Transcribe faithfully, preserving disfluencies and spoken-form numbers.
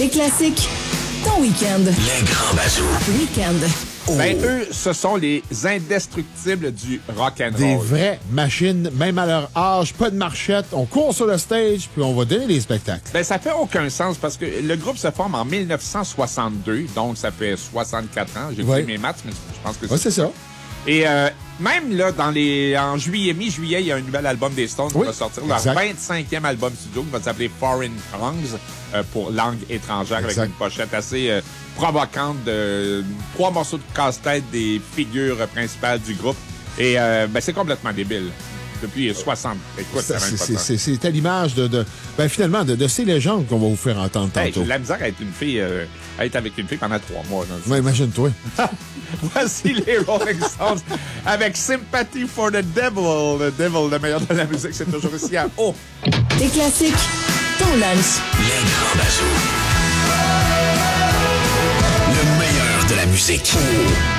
Tes classiques, ton week-end. Les grands bazous. Week-end. Oh. Ben, eux, ce sont les indestructibles du rock'n'roll. Des vraies machines, même à leur âge, pas de marchette. On court sur le stage, puis on va donner les spectacles. Ben, ça fait aucun sens parce que le groupe se forme en mille neuf cent soixante-deux, donc ça fait soixante-quatre ans. J'ai ouais. fait mes maths, mais je pense que c'est ouais, c'est ça. Et euh, même là, dans les en juillet, mi-juillet, il y a un nouvel album des Stones oui, qui va sortir. Leur exact. vingt-cinquième album studio qui va s'appeler Foreign Tongues euh, pour langue étrangère, exact. avec une pochette assez euh, provocante de trois morceaux de casse-tête des figures principales du groupe. Et euh, ben, c'est complètement débile. Depuis soixante. Écoute, ça, c'est, ça c'est, c'est, c'est à l'image de, de ben finalement de, de ces légendes qu'on va vous faire entendre hey, tantôt. J'ai de la misère à être une fille, euh, à être avec une fille pendant trois mois. Ouais, imagine-toi. Voici les Rolling Stones avec Sympathy for the Devil. Le Devil, le meilleur de la musique, c'est toujours ici à O. Tes classiques, ton lunch. Les grands bazous. Le meilleur de la musique.